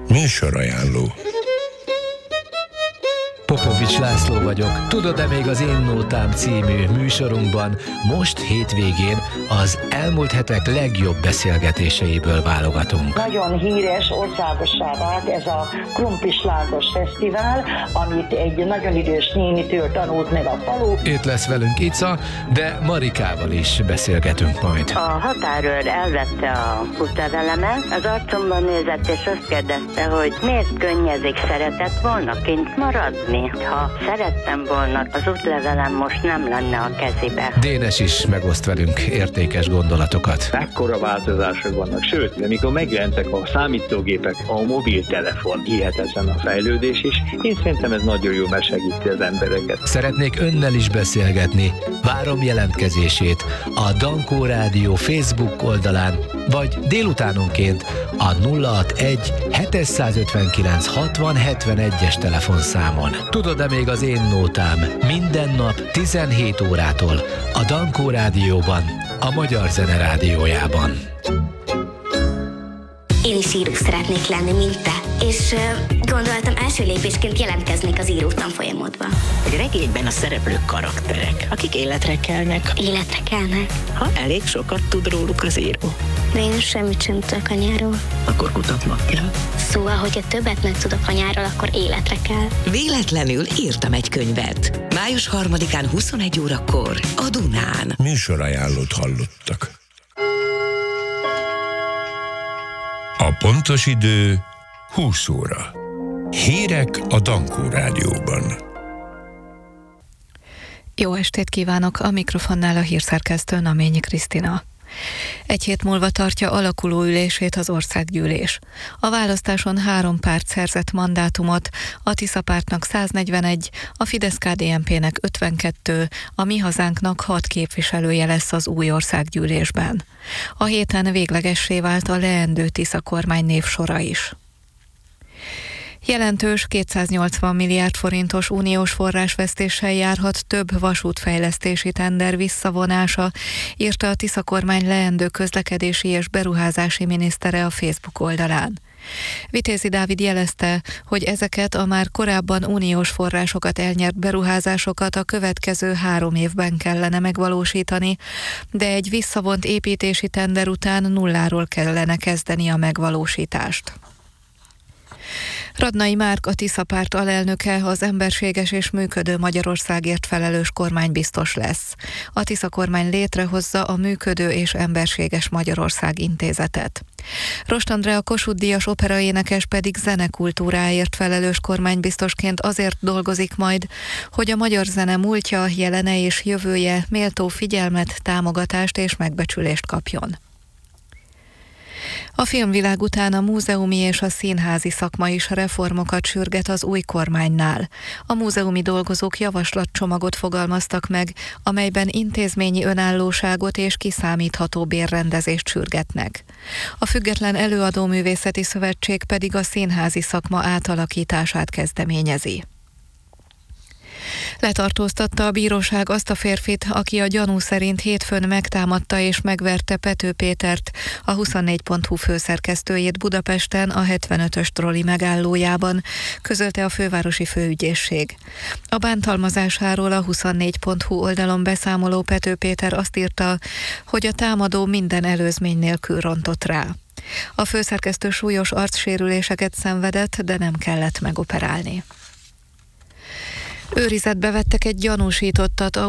Műsorajánló. Popovics László vagyok. Tudod-e még az Én Nótám című műsorunkban most hétvégén az elmúlt hetek legjobb beszélgetéseiből válogatunk. Nagyon híres, országossá vált ez a Krumplis Lángos Fesztivál, amit egy nagyon idős nénitől tanult meg a falu. Itt lesz velünk Ica, de Marikával is beszélgetünk majd. A határőr elvette a útlevelemet, az arcomban nézett és azt kérdezte, hogy miért könnyezik, szeretett volna kint maradni. Ha szerettem volna, az útlevelem most nem lenne a kezébe. Dénes is megoszt velünk értékes gondolatokat. Ekkora változások vannak, sőt, amikor megjelentek a számítógépek, a mobiltelefon, hihetetlen a fejlődés is. Én szerintem ez nagyon jó, mert segíti az embereket. Szeretnék önnel is beszélgetni. Várom jelentkezését a Dankó Rádió Facebook oldalán, vagy délutánonként a 061 759 60 71-es telefonszámon. Tudod-e még az Én Nótám? Minden nap 17 órától a Dankó Rádióban, a Magyar Zene Rádiójában. Én is író szeretnék lenni, mint te. És gondoltam, első lépésként jelentkeznék az író tanfolyamodba. Egy regényben a szereplők karakterek, akik életre kelnek. Életre kelnek? Ha elég sokat tud róluk az író. De én semmit sem tudok anyáról. Akkor kutatnak kell. Szóval, hogyha többet megtudok anyáról, akkor életre kell. Véletlenül írtam egy könyvet. Május 3-án 21 órakor a Dunán. Műsorajánlót hallottak. A pontos idő 20 óra. Hírek a Dankó Rádióban. Jó estét kívánok, a mikrofonnál a hírszerkesztő Naményi Krisztina. Egy hét múlva tartja alakuló ülését az országgyűlés. A választáson 3 párt szerzett mandátumot, a Tisza pártnak 141, a Fidesz-KDNP-nek 52, a Mi Hazánknak 6 képviselője lesz az új országgyűlésben. A héten véglegessé vált a leendő Tisza kormány névsora is. Jelentős 280 milliárd forintos uniós forrásvesztéssel járhat több vasútfejlesztési tender visszavonása, írta a Tisza kormány leendő közlekedési és beruházási minisztere a Facebook oldalán. Vitézi Dávid jelezte, hogy ezeket a már korábban uniós forrásokat elnyert beruházásokat a következő 3 évben kellene megvalósítani, de egy visszavont építési tender után nulláról kellene kezdeni a megvalósítást. Radnai Márk, a Tisza párt alelnöke, az emberséges és működő Magyarországért felelős kormánybiztos lesz. A Tisza kormány létrehozza a Működő és Emberséges Magyarország intézetet. Rost Andrea Kossuth-díjas operaénekes pedig zenekultúráért felelős kormánybiztosként azért dolgozik majd, hogy a magyar zene múltja, jelene és jövője méltó figyelmet, támogatást és megbecsülést kapjon. A filmvilág után a múzeumi és a színházi szakma is reformokat sürget az új kormánynál. A múzeumi dolgozók javaslatcsomagot fogalmaztak meg, amelyben intézményi önállóságot és kiszámítható bérrendezést sürgetnek. A Független Előadóművészeti Szövetség pedig a színházi szakma átalakítását kezdeményezi. Letartóztatta a bíróság azt a férfit, aki a gyanú szerint hétfőn megtámadta és megverte Pető Pétert, a 24.hu főszerkesztőjét Budapesten a 75-ös troli megállójában, közölte a fővárosi főügyészség. A bántalmazásáról a 24.hu oldalon beszámoló Pető Péter azt írta, hogy a támadó minden előzmény nélkül rontott rá. A főszerkesztő súlyos arcsérüléseket szenvedett, de nem kellett megoperálni. Őrizetbe vettek egy gyanúsítottat